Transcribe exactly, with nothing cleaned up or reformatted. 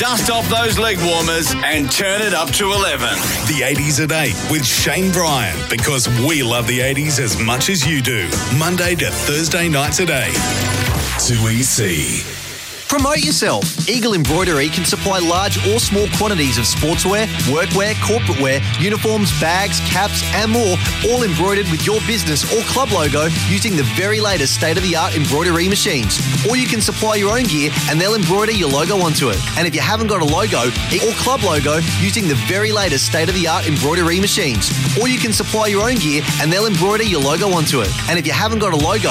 Dust off those leg warmers and turn it up to eleven. The eighties at eight with Shane Bryan, because we love the eighties as much as you do. Monday to Thursday nights at eight. two E C. Promote yourself. Eagle Embroidery can supply large or small quantities of sportswear, workwear, corporate wear, uniforms, bags, caps and more, all embroidered with your business or club logo using the very latest state-of-the-art embroidery machines. Or you can supply your own gear and they'll embroider your logo onto it. And if you haven't got a logo or club logo, using the very latest state-of-the-art embroidery machines. Or you can supply your own gear and they'll embroider your logo onto it. And if you haven't got a logo